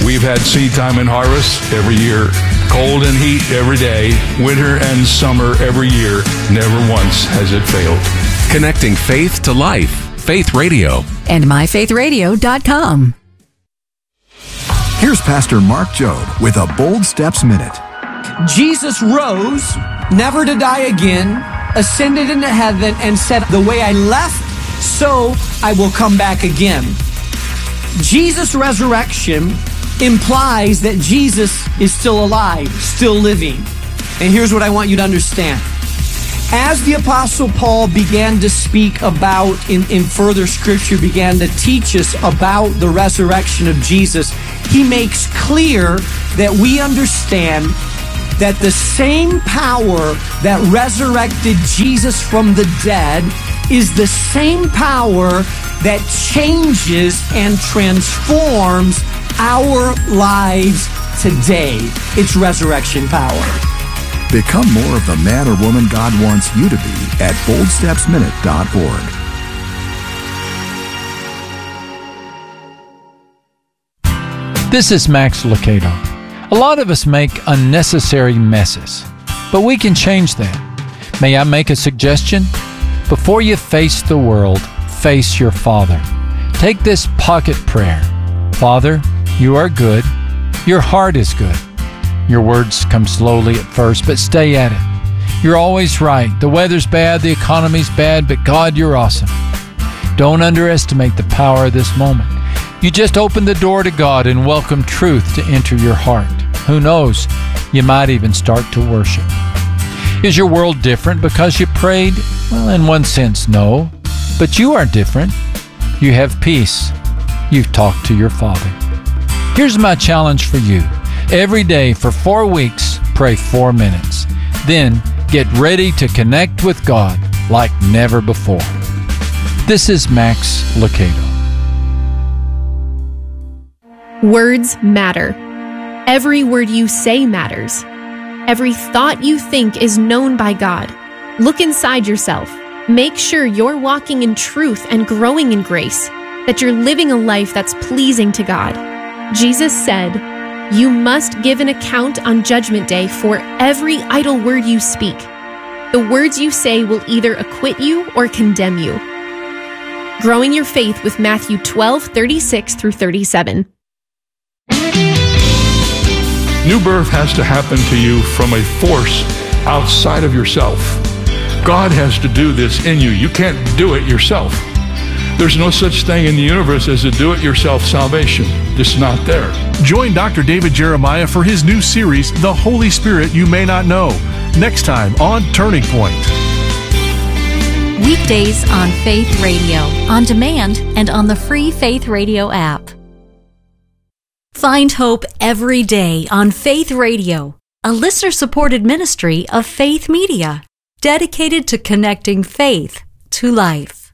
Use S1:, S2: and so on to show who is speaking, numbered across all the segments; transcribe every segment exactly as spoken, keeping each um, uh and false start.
S1: we've had seed time and harvest every year, cold and heat every day, winter and summer every year. Never once has it failed.
S2: Connecting faith to life. Faith Radio.
S3: And my faith radio dot com.
S4: Here's Pastor Mark Jobe with a Bold Steps Minute.
S5: Jesus rose, never to die again, ascended into heaven, and said, "The way I left, so I will come back again." Jesus' resurrection implies that Jesus is still alive, still living. And here's what I want you to understand. As the Apostle Paul began to speak about, in, in further scripture, began to teach us about the resurrection of Jesus, he makes clear that we understand that the same power that resurrected Jesus from the dead is the same power that changes and transforms our lives today. It's resurrection power.
S4: Become more of the man or woman God wants you to be at bold steps minute dot org.
S6: This is Max Lucado. A lot of us make unnecessary messes, but we can change that. May I make a suggestion? Before you face the world, face your Father. Take this pocket prayer. Father, you are good. Your heart is good. Your words come slowly at first, but stay at it. You're always right. The weather's bad, the economy's bad, but God, you're awesome. Don't underestimate the power of this moment. You just open the door to God and welcome truth to enter your heart. Who knows, you might even start to worship. Is your world different because you prayed? Well, in one sense, no. But you are different. You have peace. You've talked to your Father. Here's my challenge for you. Every day for four weeks, pray four minutes. Then get ready to connect with God like never before. This is Max Lucado.
S7: Words matter. Every word you say matters. Every thought you think is known by God. Look inside yourself. Make sure you're walking in truth and growing in grace, that you're living a life that's pleasing to God. Jesus said, "You must give an account on Judgment Day for every idle word you speak." The words you say will either acquit you or condemn you. Growing your faith with Matthew twelve, thirty-six through thirty-seven.
S1: New birth has to happen to you from a force outside of yourself. God has to do this in you. You can't do it yourself. There's no such thing in the universe as a do-it-yourself salvation. It's not there.
S8: Join Doctor David Jeremiah for his new series, The Holy Spirit You May Not Know, next time on Turning Point.
S9: Weekdays on Faith Radio, on demand, and on the free Faith Radio app. Find hope every day on Faith Radio, a listener-supported ministry of Faith Media, dedicated to connecting faith to life.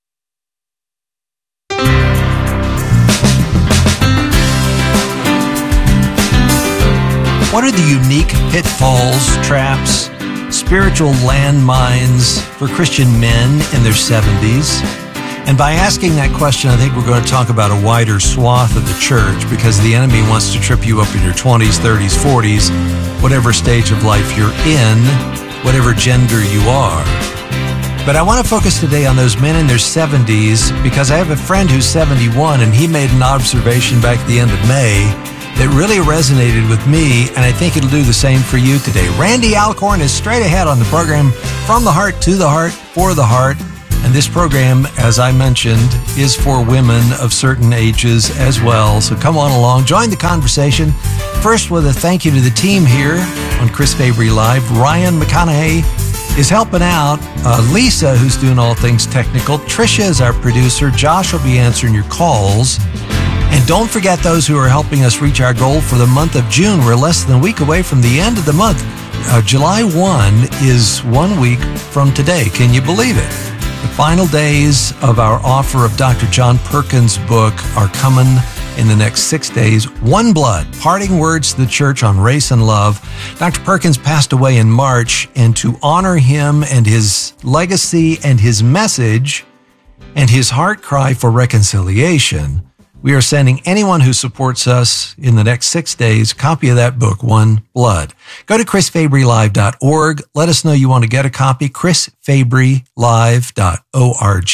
S10: What are the unique pitfalls, traps, spiritual landmines for Christian men in their seventies? And by asking that question, I think we're going to talk about a wider swath of the church, because the enemy wants to trip you up in your twenties, thirties, forties, whatever stage of life you're in, whatever gender you are. But I want to focus today on those men in their seventies, because I have a friend who's seventy-one, and he made an observation back at the end of May that really resonated with me, and I think it'll do the same for you today. Randy Alcorn is straight ahead on the program, From the Heart to the Heart, for the Heart. And this program, as I mentioned, is for women of certain ages as well. So come on along, join the conversation. First, with a thank you to the team here on Chris Fabry Live. Ryan McConaughey is helping out. Uh, Lisa, who's doing all things technical. Tricia is our producer. Josh will be answering your calls. And don't forget those who are helping us reach our goal for the month of June. We're less than a week away from the end of the month. Uh, July first is one week from today. Can you believe it? The final days of our offer of Doctor John Perkins' book are coming in the next six days. One Blood, Parting Words to the Church on Race and Love. Doctor Perkins passed away in March, and to honor him and his legacy and his message and his heart cry for reconciliation, we are sending anyone who supports us in the next six days a copy of that book, One Blood. Go to chris fabry live dot org. Let us know you want to get a copy, chris fabry live dot org,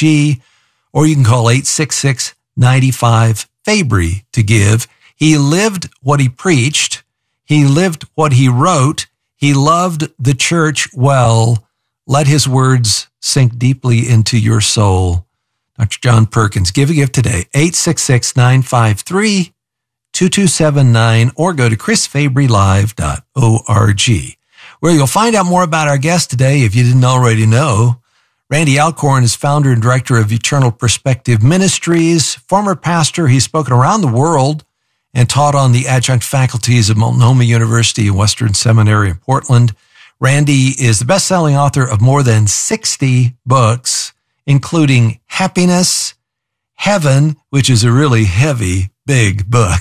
S10: or you can call eight six six, nine five, Fabry to give. He lived what he preached. He lived what he wrote. He loved the church well. Let his words sink deeply into your soul. Doctor John Perkins, give a gift today, eight six six, nine five three, two two seven nine, or go to chris fabry live dot org, where you'll find out more about our guest today if you didn't already know. Randy Alcorn is founder and director of Eternal Perspective Ministries, former pastor. He's spoken around the world and taught on the adjunct faculties of Multnomah University and Western Seminary in Portland. Randy is the best-selling author of more than sixty books, including Happiness, Heaven, which is a really heavy, big book,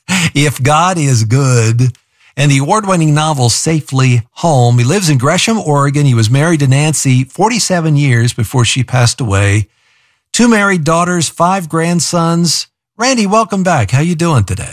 S10: If God is Good, and the award-winning novel Safely Home. He lives in Gresham, Oregon. He was married to Nancy forty-seven years before she passed away. Two married daughters, five grandsons. Randy, welcome back. How you doing today?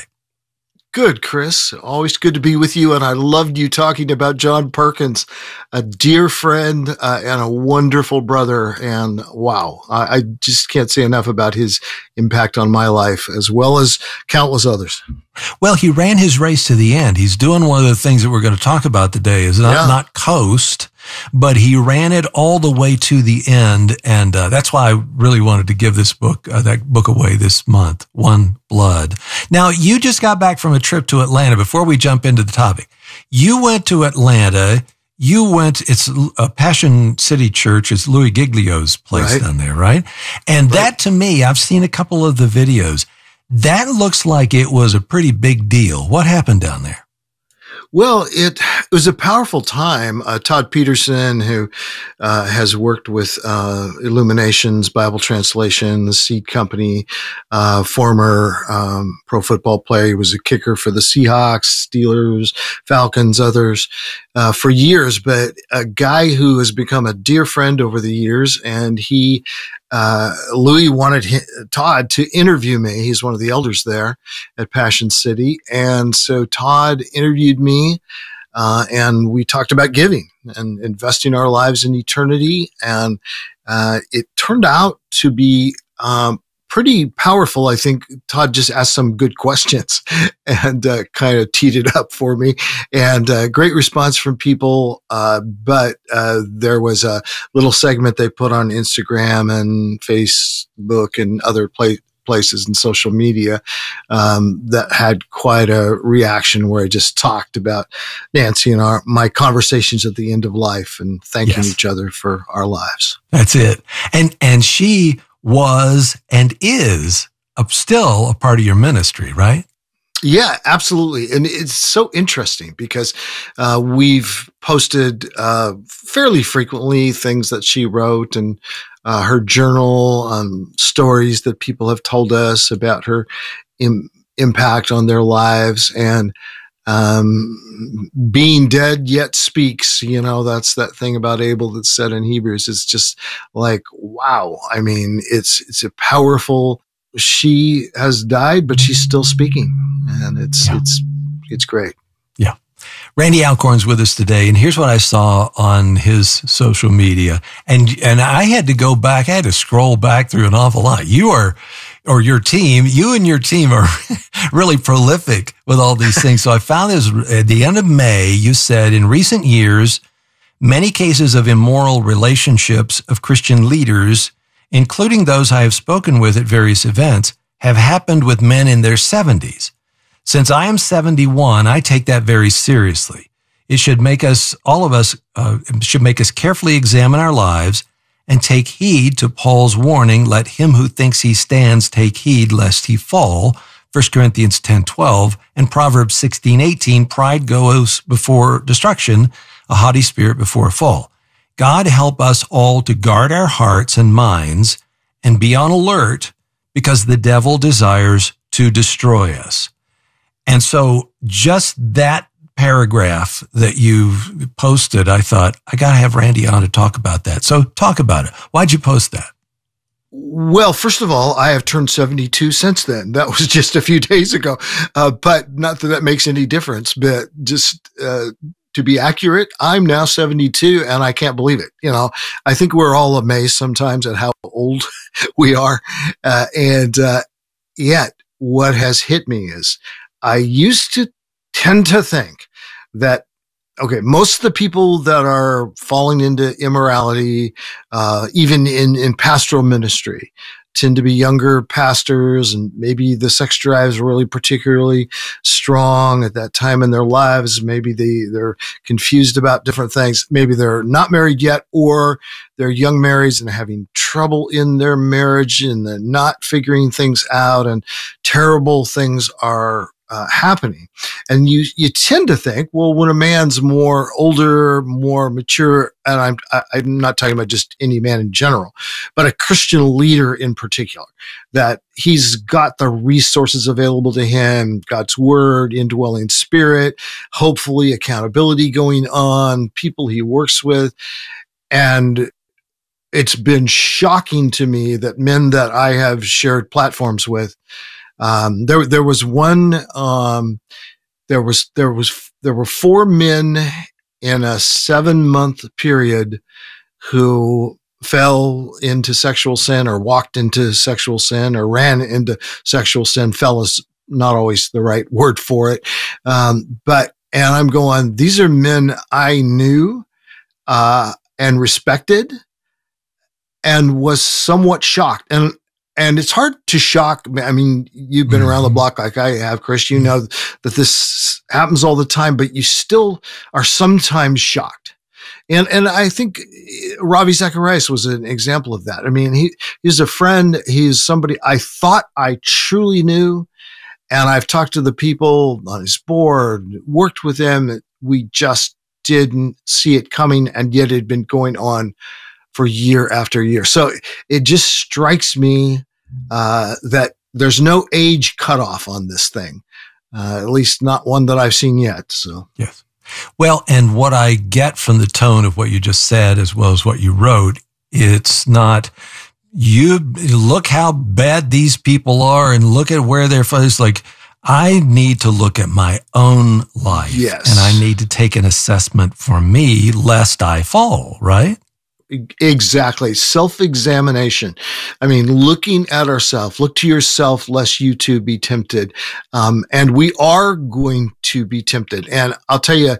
S11: Good, Chris. Always good to be with you. And I loved you talking about John Perkins, a dear friend uh, and a wonderful brother. And wow, I, I just can't say enough about his impact on my life, as well as countless others.
S10: Well, he ran his race to the end. He's doing one of the things that we're going to talk about today is not, yeah. not coast, but he ran it all the way to the end. And uh, that's why I really wanted to give this book, uh, that book away this month, One Blood. Now, you just got back from a trip to Atlanta. Before we jump into the topic, you went to Atlanta. You went, it's a Passion City Church. It's Louis Giglio's place right. down there, right? And right. that to me, I've seen a couple of the videos. That looks like it was a pretty big deal. What happened down there?
S11: Well, it, it was a powerful time. Uh, Todd Peterson, who uh, has worked with uh, Illuminations, Bible Translation, the Seed Company, uh, former um, pro football player. He was a kicker for the Seahawks, Steelers, Falcons, others uh, for years, but a guy who has become a dear friend over the years. And he Uh, Louis wanted him, Todd to interview me. He's one of the elders there at Passion City. And so Todd interviewed me, uh, and we talked about giving and investing our lives in eternity. And, uh, it turned out to be, um, pretty powerful. I think Todd just asked some good questions and uh, kind of teed it up for me, and uh, great response from people. Uh, but uh, there was a little segment they put on Instagram and Facebook and other pla- places and social media um, that had quite a reaction, where I just talked about Nancy and our my conversations at the end of life and thanking yes. each other for our lives.
S10: That's it. And and she was and is a, still a part of your ministry, right?
S11: Yeah, absolutely. And it's so interesting because uh, we've posted uh, fairly frequently things that she wrote and uh, her journal, um, stories that people have told us about her im- impact on their lives. And um, being dead yet speaks, you know, that's that thing about Abel that's said in Hebrews. It's just like, wow. I mean, it's, it's a powerful, she has died, but she's still speaking, and it's, yeah. it's, it's great.
S10: Yeah. Randy Alcorn's with us today, and here's what I saw on his social media. And, and I had to go back, I had to scroll back through an awful lot. You are, or your team, you and your team are really prolific with all these things. So I found this at the end of May. You said, in recent years, many cases of immoral relationships of Christian leaders, including those I have spoken with at various events, have happened with men in their seventies. Since I am seventy-one, I take that very seriously. It should make us, all of us, uh, should make us carefully examine our lives and take heed to Paul's warning, let him who thinks he stands take heed lest he fall, First Corinthians ten twelve, and Proverbs sixteen eighteen, pride goes before destruction, a haughty spirit before a fall. God help us all to guard our hearts and minds and be on alert, because the devil desires to destroy us. And so just that paragraph that you've posted, I thought, I got to have Randy on to talk about that. So talk about it. Why'd you post that?
S11: Well, first of all, I have turned seventy-two since then. That was just a few days ago. Uh, but not that that makes any difference, but just, uh, to be accurate, I'm now seventy-two and I can't believe it. You know, I think we're all amazed sometimes at how old we are. Uh, and, uh, yet what has hit me is I used to tend to think that, okay, most of the people that are falling into immorality, uh, even in, in pastoral ministry, tend to be younger pastors, and maybe the sex drive is really particularly strong at that time in their lives. Maybe they, they're confused about different things. Maybe they're not married yet, or they're young marrieds and having trouble in their marriage and they're not figuring things out, and terrible things are Uh, happening. And you, you tend to think, well, when a man's more older, more mature, and I'm, I, I'm not talking about just any man in general, but a Christian leader in particular, that he's got the resources available to him, God's word, indwelling spirit, hopefully accountability going on, people he works with. And it's been shocking to me that men that I have shared platforms with, Um, there, there was one, um, there was, there was, there were four men in a seven month period who fell into sexual sin, or walked into sexual sin, or ran into sexual sin. Fell is not always the right word for it. Um, but, and I'm going, these are men I knew, uh, and respected, and was somewhat shocked. And, And it's hard to shock. I mean, you've been mm-hmm. around the block like I have, Chris. You know that this happens all the time, but you still are sometimes shocked. And and I think Ravi Zacharias was an example of that. I mean, he he's a friend. He's somebody I thought I truly knew. And I've talked to the people on his board, worked with them. We just didn't see it coming, and yet it had been going on for year after year. So it just strikes me uh, that there's no age cutoff on this thing, uh, at least not one that I've seen yet. So
S10: yes. Well, and what I get from the tone of what you just said, as well as what you wrote, it's not, you look how bad these people are and look at where they're from. It's like, I need to look at my own life.
S11: Yes.
S10: And I need to take an assessment for me, lest I fall, right?
S11: Exactly. Self-examination. I mean, looking at ourselves, look to yourself, lest you too be tempted. Um, and we are going to be tempted. And I'll tell you,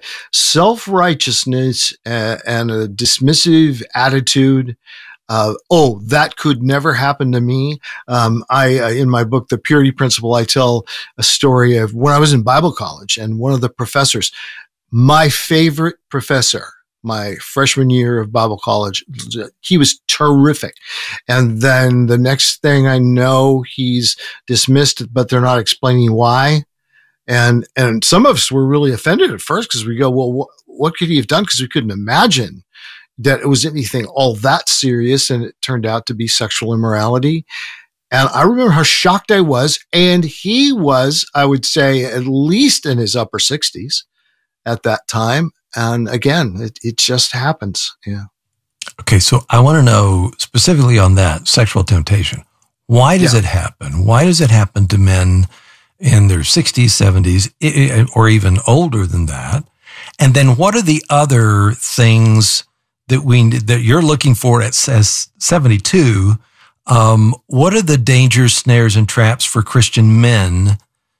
S11: self-righteousness uh, and a dismissive attitude, uh, oh, that could never happen to me. Um, I, uh, in my book, The Purity Principle, I tell a story of when I was in Bible college, and one of the professors, my favorite professor, my freshman year of Bible college, he was terrific. And then the next thing I know, he's dismissed, but they're not explaining why. And, and some of us were really offended at first, because we go, well, wh- what could he have done? Because we couldn't imagine that it was anything all that serious. And it turned out to be sexual immorality. And I remember how shocked I was. And he was, I would say, at least in his upper sixties at that time. And again, it, it just happens. Yeah.
S10: Okay. So I want to know specifically on that sexual temptation. Why does yeah. it happen? Why does it happen to men in their sixties, seventies, or even older than that? And then what are the other things that we, that you're looking for at seventy-two? Um, what are the dangers, snares, and traps for Christian men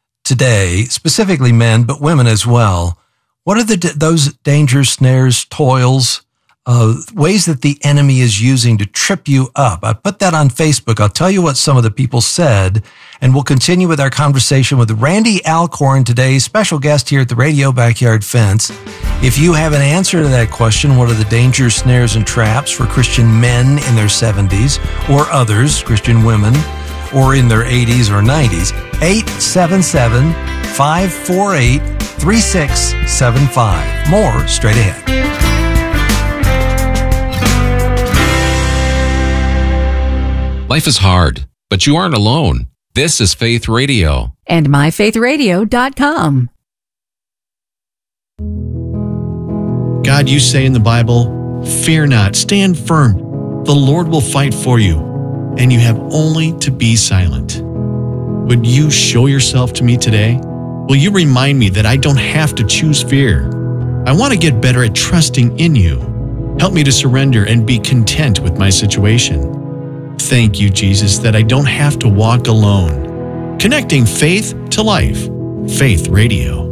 S10: today, specifically men, but women as well? What are the those dangers, snares, toils, uh, ways that the enemy is using to trip you up? I put that on Facebook. I'll tell you what some of the people said, and we'll continue with our conversation with Randy Alcorn today, special guest here at the Radio Backyard Fence. If you have an answer to that question, what are the dangers, snares, and traps for Christian men in their seventies, or others, Christian women, or in their eighties or nineties, eight seven seven, five four eight, three six seven five. More straight ahead.
S2: Life is hard, but you aren't alone. This is Faith Radio.
S3: And my faith radio dot com.
S12: God, you say in the Bible, fear not, stand firm. The Lord will fight for you. and you have only to be silent. Would you show yourself to me today? Will you remind me that I don't have to choose fear? I want to get better at trusting in you. Help me to surrender and be content with my situation. Thank you, Jesus, that I don't have to walk alone. Connecting faith to life. Faith Radio.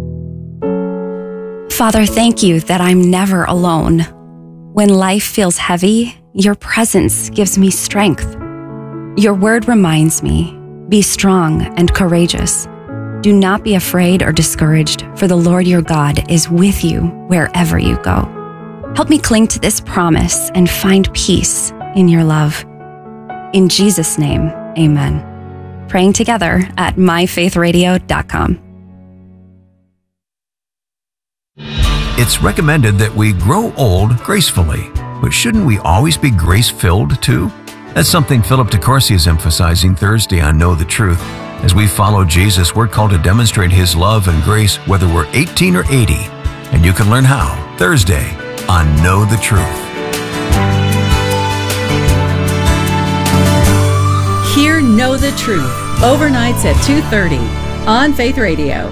S13: Father, thank you that I'm never alone. When life feels heavy, your presence gives me strength. Your word reminds me, be strong and courageous. Do not be afraid or discouraged, for the Lord your God is with you wherever you go. Help me cling to this promise and find peace in your love. In Jesus' name, amen. Praying together at my faith radio dot com.
S14: It's recommended that we grow old gracefully, but shouldn't we always be grace-filled too? That's something Philip DeCourcy is emphasizing Thursday on Know the Truth. As we follow Jesus, we're called to demonstrate his love and grace whether we're eighteen or eighty. And you can learn how Thursday on Know the Truth.
S3: Hear Know the Truth overnights at two thirty on Faith Radio.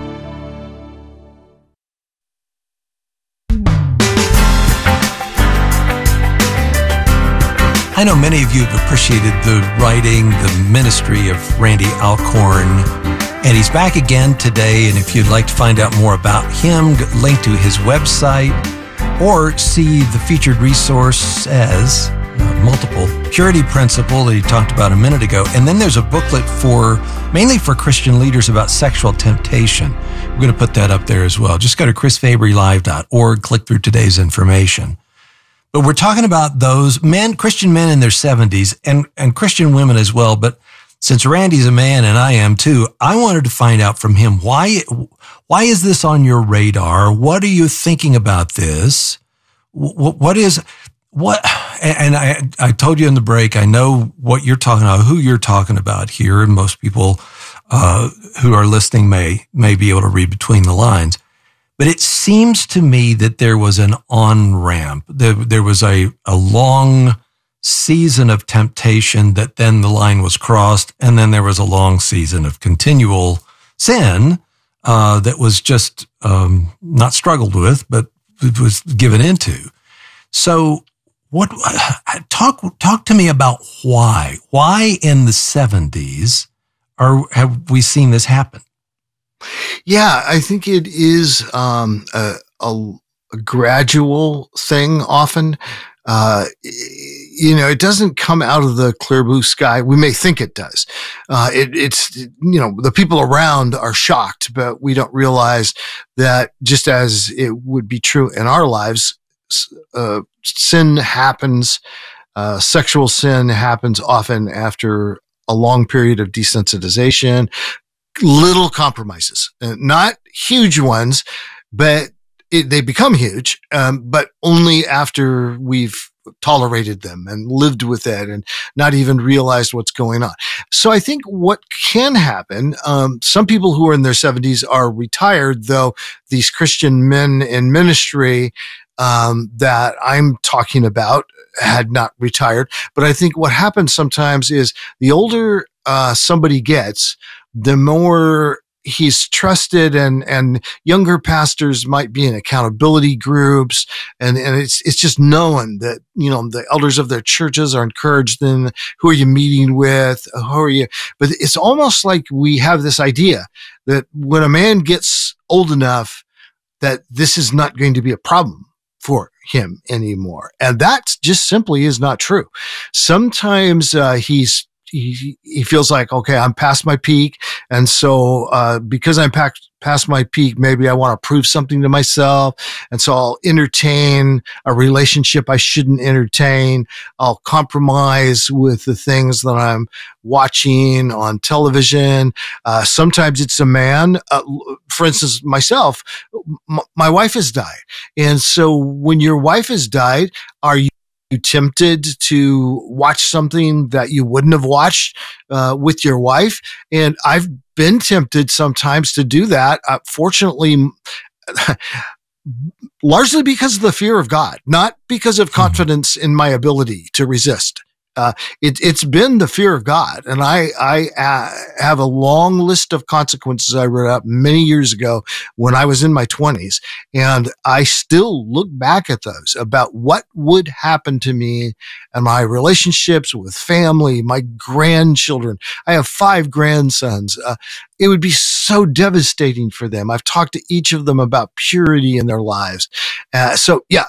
S10: I know many of you have appreciated the writing, the ministry of Randy Alcorn, and he's back again today. And if you'd like to find out more about him, link to his website, or see the featured resource as uh, Multiple Purity Principle that he talked about a minute ago. And then there's a booklet for mainly for Christian leaders about sexual temptation. We're going to put that up there as well. Just go to chris fabry live dot org, click through today's information. But we're talking about those men, Christian men in their seventies, and, and Christian women as well. But since Randy's a man and I am too, I wanted to find out from him, why, why is this on your radar? What are you thinking about this? What, what is, what, and I, I told you in the break, I know what you're talking about, who you're talking about here. And most people, uh, who are listening may, may be able to read between the lines. But it seems to me that there was an on-ramp. There, there was a, a long season of temptation that then the line was crossed, and then there was a long season of continual sin uh, that was just um, not struggled with, but it was given into. So what? Talk talk to me about why. Why in the seventies are have we seen this happen?
S11: Yeah, I think it is um, a, a, a gradual thing often. Uh, you know, it doesn't come out of the clear blue sky. We may think it does. Uh, it, it's, you know, the people around are shocked, but we don't realize that just as it would be true in our lives, uh, sin happens, uh, sexual sin happens often after a long period of desensitization, little compromises, uh, not huge ones, but it, they become huge, um, but only after we've tolerated them and lived with it and not even realized what's going on. So I think what can happen, um, some people who are in their seventies are retired, though these Christian men in ministry um, that I'm talking about had not retired. But I think what happens sometimes is the older uh, somebody gets, the more he's trusted, and, and younger pastors might be in accountability groups. And, and it's, it's just known that, you know, the elders of their churches are encouraged in who are you meeting with? Who are you? But it's almost like we have this idea that when a man gets old enough that this is not going to be a problem for him anymore. And that just simply is not true. Sometimes, uh, he's, He, he feels like, okay, I'm past my peak. And so, uh, because I'm past, past my peak, maybe I want to prove something to myself. And so I'll entertain a relationship I shouldn't entertain. I'll compromise with the things that I'm watching on television. Uh, sometimes it's a man. Uh, for instance, myself, m- my wife has died. And so when your wife has died, are you You tempted to watch something that you wouldn't have watched uh, with your wife? And I've been tempted sometimes to do that. Uh, fortunately, largely because of the fear of God, not because of confidence in my ability to resist. Uh, it, it's been the fear of God. And I, I uh, have a long list of consequences I wrote up many years ago when I was in my twenties. And I still look back at those about what would happen to me and my relationships with family, my grandchildren. I have five grandsons. Uh, it would be so devastating for them. I've talked to each of them about purity in their lives. Uh, so yeah.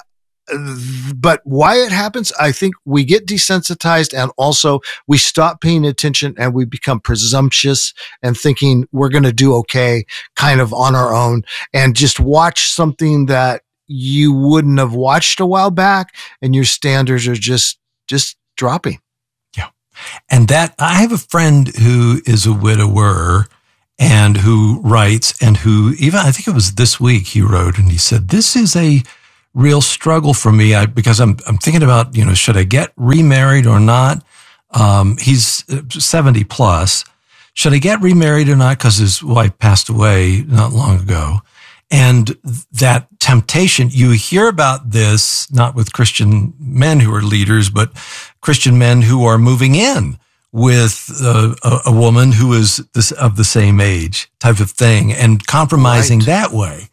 S11: But why it happens, I think we get desensitized, and also we stop paying attention and we become presumptuous and thinking we're going to do okay kind of on our own, and just watch something that you wouldn't have watched a while back, and your standards are just, just dropping.
S10: Yeah. And that I have a friend who is a widower and who writes, and who even, I think it was this week he wrote, and he said, this is a real struggle for me I, because I'm I'm thinking about, you know, should I get remarried or not? Um, he's seventy plus. Should I get remarried or not? Because his wife passed away not long ago. And that temptation, you hear about this, not with Christian men who are leaders, but Christian men who are moving in with a, a, a woman who is this, of the same age type of thing, and compromising right. that way.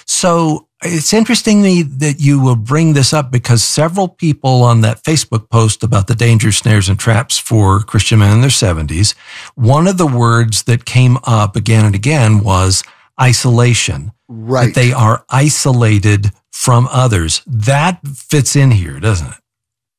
S10: So it's interesting to me that you will bring this up, because several people on that Facebook post about the dangers, snares, and traps for Christian men in their seventies, one of the words that came up again and again was isolation.
S11: Right.
S10: That they are isolated from others. That fits in here, doesn't it?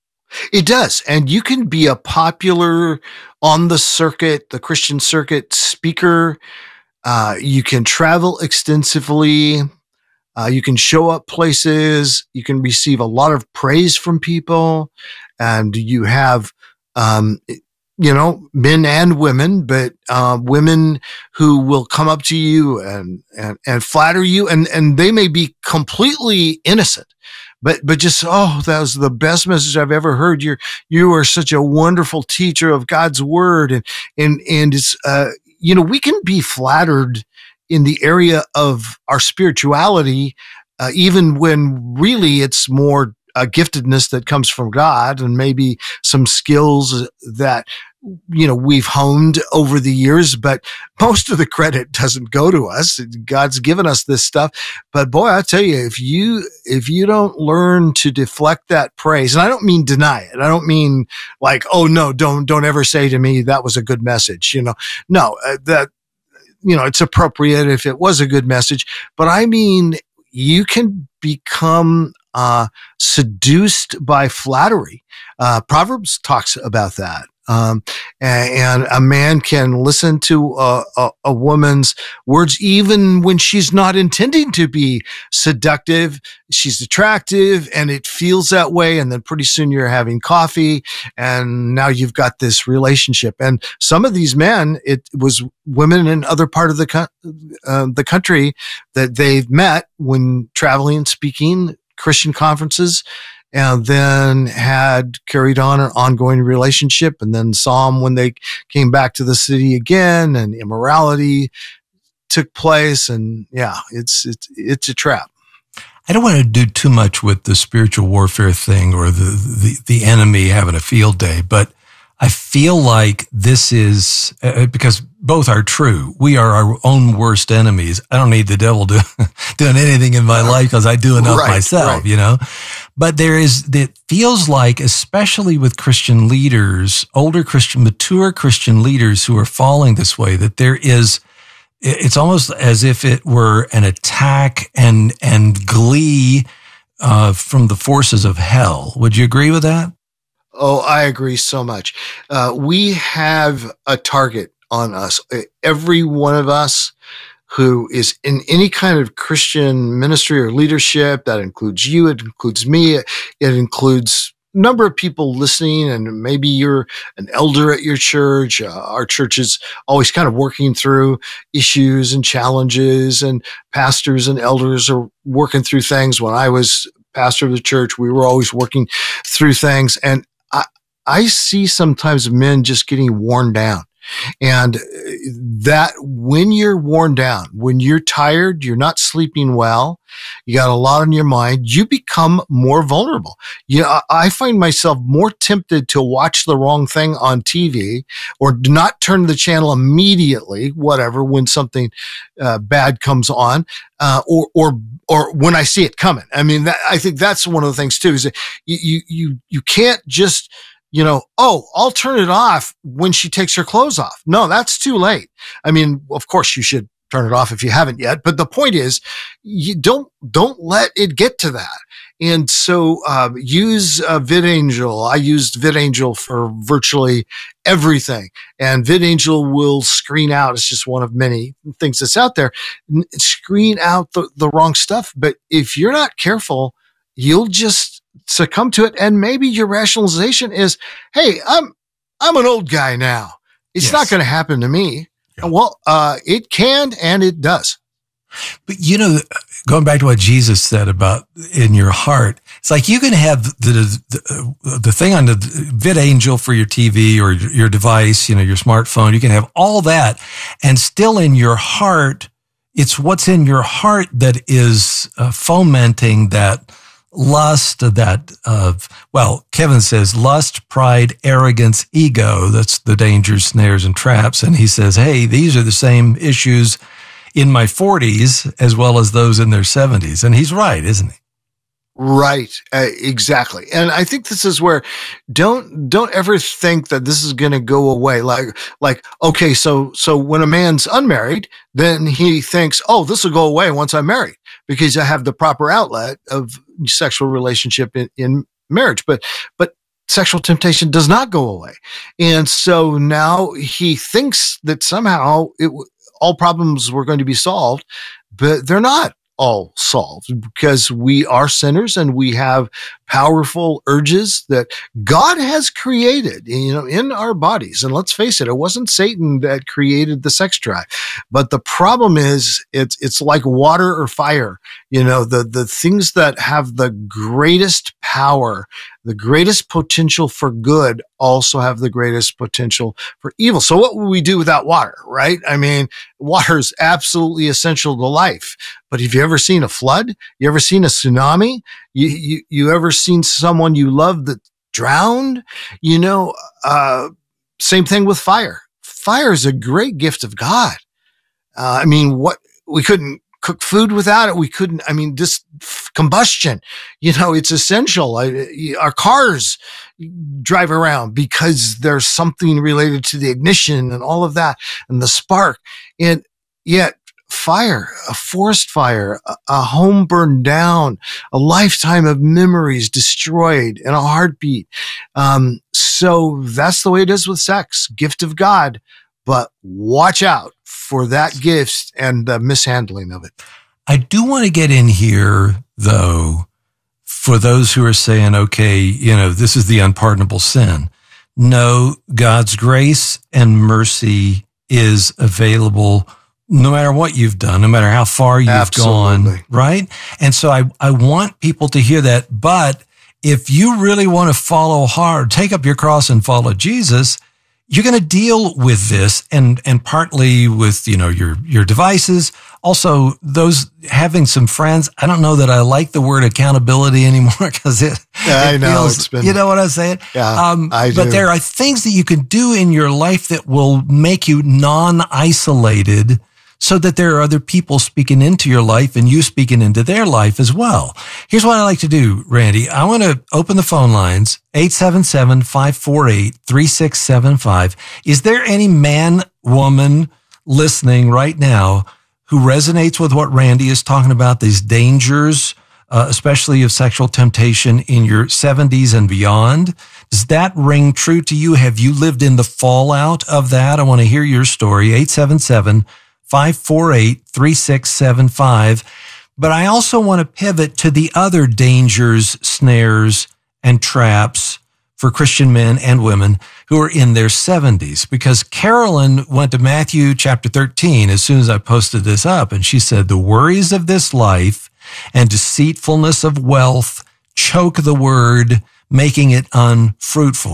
S11: It does. And you can be a popular on the circuit, the Christian circuit speaker. Uh, you can travel extensively. Uh, you can show up places. You can receive a lot of praise from people, and you have, um, you know, men and women, but uh, women who will come up to you and and and flatter you, and and they may be completely innocent, but but just oh, that was the best message I've ever heard. You're you are such a wonderful teacher of God's word, and and and it's uh, you know, we can be flattered in the area of our spirituality, uh, even when really it's more a giftedness that comes from God, and maybe some skills that, you know, we've honed over the years, but most of the credit doesn't go to us. God's given us this stuff. But boy, I tell you, if you, if you don't learn to deflect that praise, and I don't mean deny it. I don't mean like, oh no, don't, don't ever say to me that was a good message. You know, no, uh, that, you know, it's appropriate if it was a good message, but I mean, you can become uh, seduced by flattery. Uh, Proverbs talks about that. Um, and, and a man can listen to a, a, a woman's words even when she's not intending to be seductive. She's attractive, and it feels that way. And then pretty soon you're having coffee, and now you've got this relationship. And some of these men, it was women in other part of the co- uh, the country that they've met when traveling and speaking Christian conferences, and then had carried on an ongoing relationship, and then saw them when they came back to the city again, and immorality took place. And yeah, it's, it's, it's a trap.
S10: I don't want to do too much with the spiritual warfare thing or the, the, the enemy having a field day, but I feel like this is, uh, because both are true. We are our own worst enemies. I don't need the devil do, doing anything in my life because I do enough right, myself, right. you know? But there is, it feels like, especially with Christian leaders, older Christian, mature Christian leaders who are falling this way, that there is, it's almost as if it were an attack and, and glee, uh, from the forces of hell. Would you agree with that?
S11: Oh, I agree so much. Uh, we have a target on us. Every one of us who is in any kind of Christian ministry or leadership, that includes you, it includes me, it includes a number of people listening, and maybe you're an elder at your church. Uh, our church is always kind of working through issues and challenges, and pastors and elders are working through things. When I was pastor of the church, we were always working through things, and I see sometimes men just getting worn down. And that when you're worn down, when you're tired, you're not sleeping well, you got a lot on your mind, you become more vulnerable. You know, I find myself more tempted to watch the wrong thing on T V or do not turn the channel immediately, whatever, when something uh, bad comes on, uh, or, or, or when I see it coming. I mean, that, I think that's one of the things too, is that you, you, you, you can't just, you know, oh, I'll turn it off when she takes her clothes off. No, that's too late. I mean, of course you should turn it off if you haven't yet. But the point is, you don't, don't let it get to that. And so, uh, use uh, VidAngel. I used VidAngel for virtually everything, and VidAngel will screen out. It's just one of many things that's out there. Screen out the, the wrong stuff. But if you're not careful, you'll just succumb to it. And maybe your rationalization is, hey, I'm, I'm an old guy now. It's yes. not going to happen to me. Yeah. Well, uh, it can, and it does.
S10: But you know, going back to what Jesus said about in your heart, it's like you can have the the, the thing on the VidAngel for your T V or your device, you know, your smartphone. You can have all that, and still in your heart, it's what's in your heart that is uh, fomenting that lust, that of, well, Kevin says lust, pride, arrogance, ego. That's the dangers, snares, and traps. And he says, hey, these are the same issues in my forties as well as those in their seventies. And he's right, isn't he?
S11: Right. Uh, exactly. And I think this is where don't, don't ever think that this is going to go away. Like, like, okay, so, so when a man's unmarried, then he thinks, oh, this will go away once I'm married because I have the proper outlet of sexual relationship in, in marriage. But, but sexual temptation does not go away. And so now he thinks that somehow it, all problems were going to be solved, but they're not all solved because we are sinners and we have powerful urges that God has created, you know, in our bodies. And let's face it, it wasn't Satan that created the sex drive. But the problem is it's, it's like water or fire. You know, the, the things that have the greatest power, the greatest potential for good also have the greatest potential for evil. So what would we do without water, right? I mean, water is absolutely essential to life. But have you ever seen a flood? You ever seen a tsunami? You, you, you ever seen someone you love that drowned? You know, uh, same thing with fire. Fire is a great gift of God. Uh, I mean, what, we couldn't cook food without it. We couldn't, I mean, this combustion, you know, it's essential. I, our cars drive around because there's something related to the ignition and all of that and the spark. And yet fire, a forest fire, a, a home burned down, a lifetime of memories destroyed in a heartbeat. Um, so that's the way it is with sex, gift of God, but watch out for that gift and the mishandling of it.
S10: I do want to get in here, though, for those who are saying, okay, you know, this is the unpardonable sin. No, God's grace and mercy is available no matter what you've done, no matter how far you've
S11: Absolutely.
S10: gone, right? And so I, I want people to hear that. But if you really want to follow hard, take up your cross and follow Jesus, you're going to deal with this and, and partly with, you know, your, your devices. Also, those having some friends. I don't know that I like the word accountability anymore because it,
S11: yeah,
S10: it
S11: I know.
S10: feels,
S11: It's been,
S10: you know what I'm saying?
S11: Yeah,
S10: um,
S11: I do.
S10: But there are things that you can do in your life that will make you non-isolated so that there are other people speaking into your life and you speaking into their life as well. Here's what I like to do, Randy. I want to open the phone lines, eight seven seven, five four eight, three six seven five. Is there any man, woman listening right now who resonates with what Randy is talking about, these dangers, uh, especially of sexual temptation in your seventies and beyond? Does that ring true to you? Have you lived in the fallout of that? I want to hear your story, eight seven seven, five four eight, three six seven five. But I also want to pivot to the other dangers, snares, and traps for Christian men and women who are in their seventies. Because Carolyn went to Matthew chapter thirteen as soon as I posted this up, and she said, the worries of this life and deceitfulness of wealth choke the word, making it unfruitful.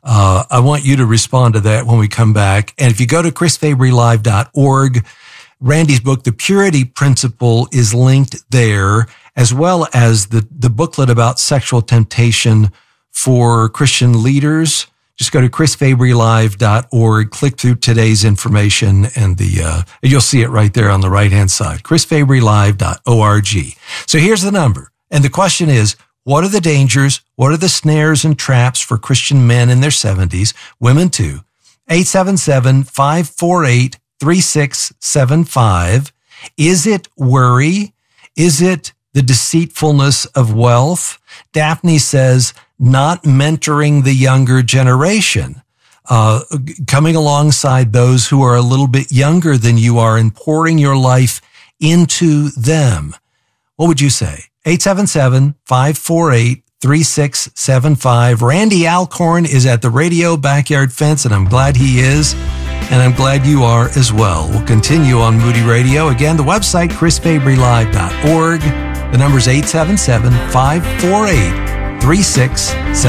S10: Uh, I want you to respond to that when we come back. And if you go to chris fabry live dot org, Randy's book, The Purity Principle, is linked there, as well as the, the booklet about sexual temptation for Christian leaders. Just go to chris fabry live dot org, click through today's information, and the uh, you'll see it right there on the right-hand side, chris fabry live dot org. So here's the number. And the question is, what are the dangers? What are the snares and traps for Christian men in their seventies, women too? eight seven seven, five four eight, three six seven five. Is it worry? Is it the deceitfulness of wealth? Daphne says, not mentoring the younger generation, uh, coming alongside those who are a little bit younger than you are and pouring your life into them. What would you say? eight seven seven, five four eight, three six seven five. Randy Alcorn is at the Radio Backyard Fence, and I'm glad he is, and I'm glad you are as well. We'll continue on Moody Radio. Again, the website, chris fabry live dot org. The number's eight seven seven, five four eight, three six seven five.